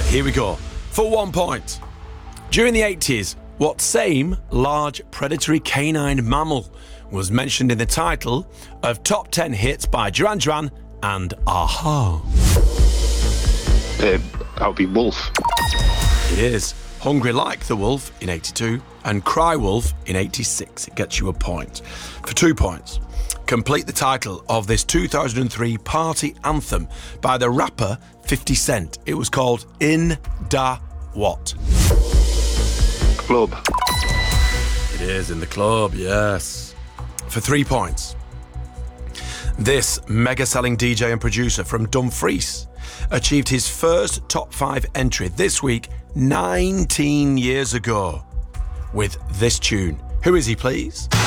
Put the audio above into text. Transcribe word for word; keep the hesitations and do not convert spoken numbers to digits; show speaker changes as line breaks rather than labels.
Here we go. For one point. During the eighties, what same large predatory canine mammal was mentioned in the title of Top ten Hits by Duran Duran and a-ha?
Uh, that would be wolf.
It is Hungry Like the Wolf in eighty-two and Cry Wolf in eighty-six. It gets you a point. For two points, complete the title of this two thousand three party anthem by the rapper fifty Cent. It was called In Da What?
Club.
It is In the Club, yes. For three points. This mega-selling D J and producer from Dumfries achieved his first top five entry this week nineteen years ago with this tune. Who is he, please?